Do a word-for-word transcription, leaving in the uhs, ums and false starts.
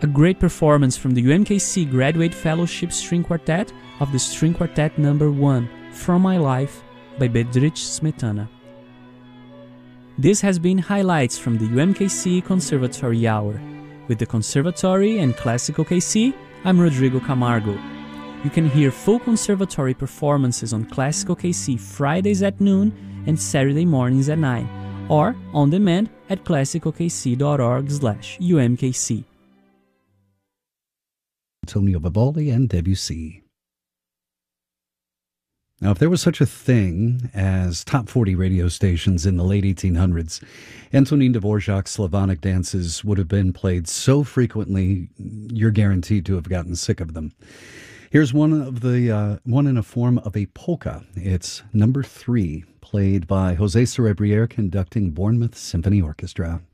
a great performance from the U M K C Graduate Fellowship String Quartet of the String Quartet number one, From My Life, by Bedřich Smetana. This has been highlights from the U M K C Conservatory Hour. With the Conservatory and Classical K C, I'm Rodrigo Camargo. You can hear full conservatory performances on Classical K C Fridays at noon and Saturday mornings at nine, or on demand at classical k c dot org slash U M K C. Antonio Vivaldi and Debussy. Now, if there was such a thing as top forty radio stations in the late eighteen hundreds, Antonin Dvorak's Slavonic dances would have been played so frequently, you're guaranteed to have gotten sick of them. Here's one of the uh, one in a form of a polka. It's number three, played by José Cerebrier conducting Bournemouth Symphony Orchestra.